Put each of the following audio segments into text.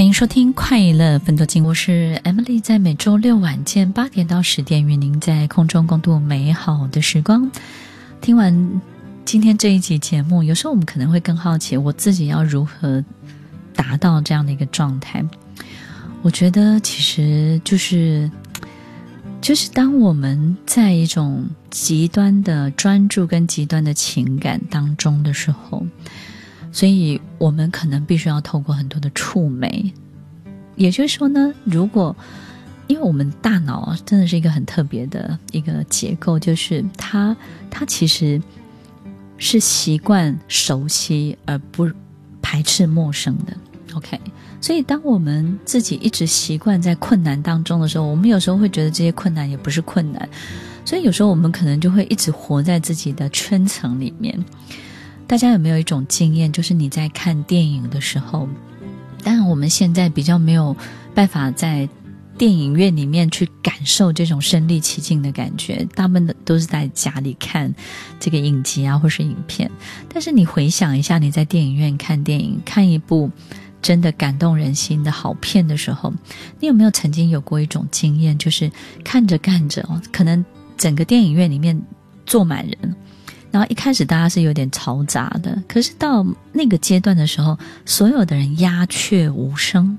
欢迎收听快乐分多金，我是 Emily， 在每周六晚间8点到10点与您在空中共度美好的时光。听完今天这一集节目，有时候我们可能会更好奇我自己要如何达到这样的一个状态。我觉得其实就是当我们在一种极端的专注跟极端的情感当中的时候，所以我们可能必须要透过很多的触媒。也就是说呢，如果因为我们大脑真的是一个很特别的一个结构，就是它其实是习惯熟悉而不排斥陌生的。 OK， 所以当我们自己一直习惯在困难当中的时候，我们有时候会觉得这些困难也不是困难，所以有时候我们可能就会一直活在自己的圈层里面。大家有没有一种经验，就是你在看电影的时候，当然我们现在比较没有办法在电影院里面去感受这种身临其境的感觉，大部分都是在家里看这个影集啊或是影片。但是你回想一下，你在电影院看电影，看一部真的感动人心的好片的时候，你有没有曾经有过一种经验，就是看着看着可能整个电影院里面坐满人，然后一开始大家是有点嘈杂的，可是到那个阶段的时候，所有的人鸦雀无声。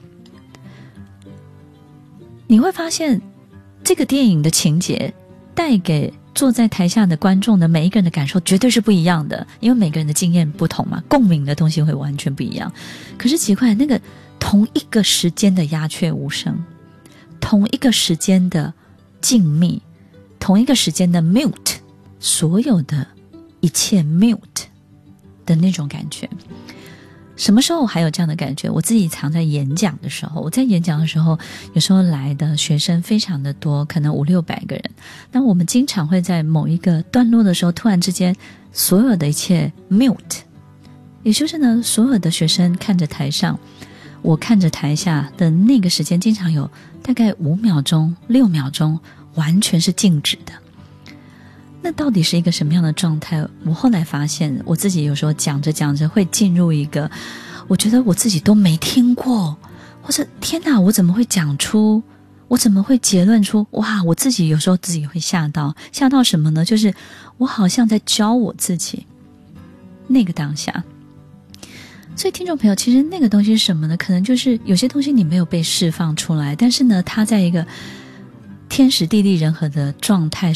你会发现这个电影的情节带给坐在台下的观众的每一个人的感受绝对是不一样的，因为每个人的经验不同嘛，共鸣的东西会完全不一样。可是奇怪，那个同一个时间的鸦雀无声，同一个时间的静谧，同一个时间的 mute，所有的一切 mute 的那种感觉。什么时候还有这样的感觉？我自己常在演讲的时候，我在演讲的时候，有时候来的学生非常的多，可能500-600个人。那我们经常会在某一个段落的时候，突然之间所有的一切 mute， 也就是呢，所有的学生看着台上，我看着台下的那个时间，经常有大概5秒钟、6秒钟完全是静止的。那到底是一个什么样的状态？我后来发现我自己有时候讲着讲着会进入一个我觉得我自己都没听过，或者天哪，我怎么会讲出，我怎么会结论出，哇，我自己有时候自己会吓到什么呢？就是我好像在教我自己那个当下。所以听众朋友，其实那个东西是什么呢？可能就是有些东西你没有被释放出来，但是呢，它在一个天时地利人和的状态